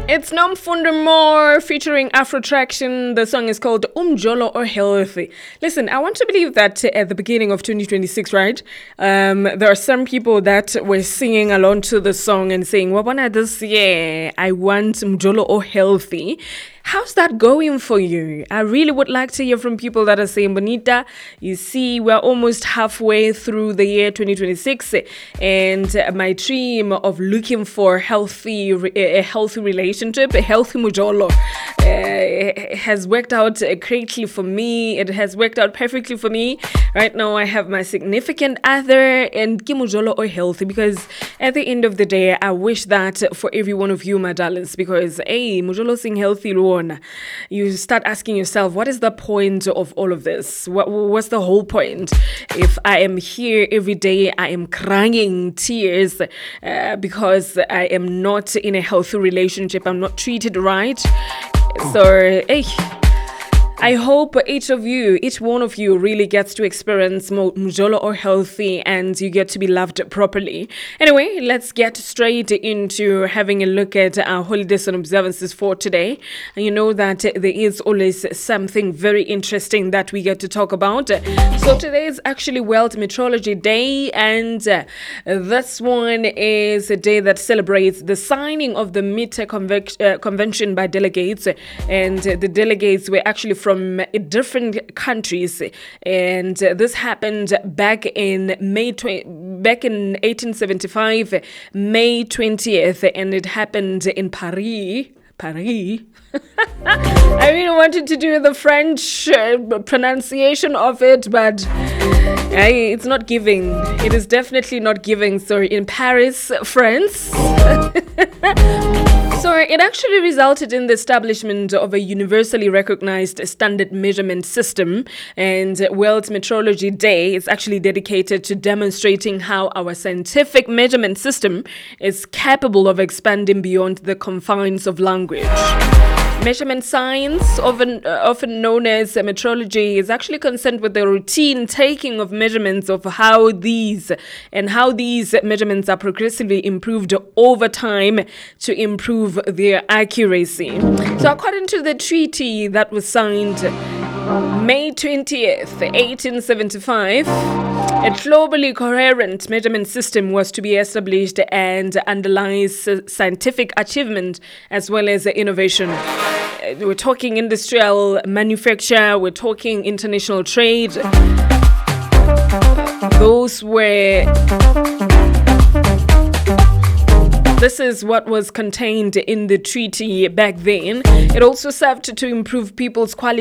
It's Nomfundo More featuring Afro Traction. The song is called Umjolo or Healthy. Listen, I want to believe that at the beginning of 2026, right? There are some people that were singing along to the song and saying, Wabana this year, I want Umjolo or Healthy. How's that going for you? I really would like to hear from people that are saying, Bonita, you see, we're almost halfway through the year 2026, and my dream of looking for a healthy relationship, a healthy mujolo, has worked out greatly for me. It has worked out perfectly for me. Right now, I have my significant other, and kimujolo or healthy, because at the end of the day, I wish that for every one of you, my darlings, because, hey, mujolo sing healthy, you start asking yourself, what is the point of all of this? What's the whole point? If I am here every day, I am crying tears because I am not in a healthy relationship, I'm not treated right. So, hey, I hope each one of you really gets to experience mujolo or healthy, and you get to be loved properly. Anyway, let's get straight into having a look at our holidays and observances for today. And you know that there is always something very interesting that we get to talk about. So today is actually World Meteorology Day, and this one is a day that celebrates the signing of the Meteor Convention by delegates, and the delegates were actually from different countries, and this happened back in 1875, May 20th, and it happened in Paris. I really wanted to do the French pronunciation of it, but it's not giving. It is definitely not giving. So in Paris, France. So it actually resulted in the establishment of a universally recognized standard measurement system, and World Meteorology Day is actually dedicated to demonstrating how our scientific measurement system is capable of expanding beyond the confines of language. Measurement science, often known as metrology, is actually concerned with the routine taking of measurements of how these measurements are progressively improved over time to improve their accuracy. So according to the treaty that was signed May 20th, 1875, a globally coherent measurement system was to be established and underlies scientific achievement as well as innovation. We're talking industrial manufacture, we're talking international trade. This is what was contained in the treaty back then. It also served to improve people's quality